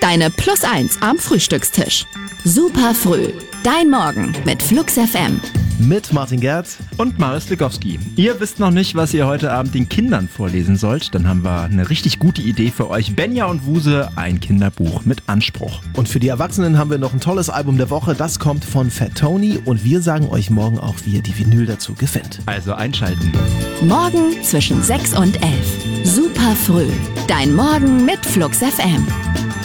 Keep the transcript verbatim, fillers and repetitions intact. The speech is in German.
deine Plus eins am Frühstückstisch. Super früh, dein Morgen mit Flux F M. Mit Martin Gerd und Marius Legowski. Ihr wisst noch nicht, was ihr heute Abend den Kindern vorlesen sollt? Dann haben wir eine richtig gute Idee für euch. Benja und Wuse, ein Kinderbuch mit Anspruch. Und für die Erwachsenen haben wir noch ein tolles Album der Woche. Das kommt von Fat Tony und wir sagen euch morgen auch, wie ihr die Vinyl dazu gefällt. Also einschalten. Morgen zwischen sechs und elf. Super früh, dein Morgen mit Flux F M.